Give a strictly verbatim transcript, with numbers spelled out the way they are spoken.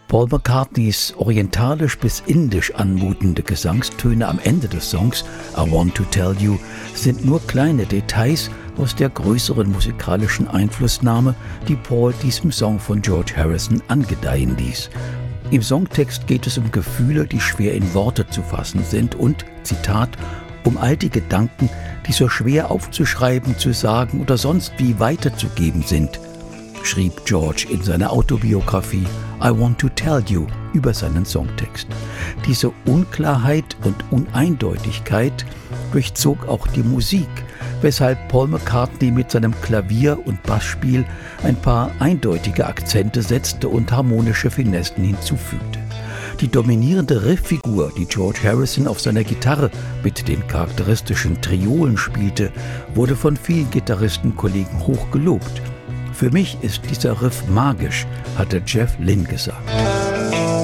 Paul McCartneys orientalisch bis indisch anmutende Gesangstöne am Ende des Songs I Want to Tell You sind nur kleine Details aus der größeren musikalischen Einflussnahme, die Paul diesem Song von George Harrison angedeihen ließ. Im Songtext geht es um Gefühle, die schwer in Worte zu fassen sind und, Zitat, um all die Gedanken, die so schwer aufzuschreiben, zu sagen oder sonst wie weiterzugeben sind, schrieb George in seiner Autobiografie I Want to Tell You über seinen Songtext. Diese Unklarheit und Uneindeutigkeit durchzog auch die Musik, weshalb Paul McCartney mit seinem Klavier- und Bassspiel ein paar eindeutige Akzente setzte und harmonische Finessen hinzufügte. Die dominierende Rifffigur, die George Harrison auf seiner Gitarre mit den charakteristischen Triolen spielte, wurde von vielen Gitarristenkollegen hoch gelobt. Für mich ist dieser Riff magisch, hatte Jeff Lynne gesagt.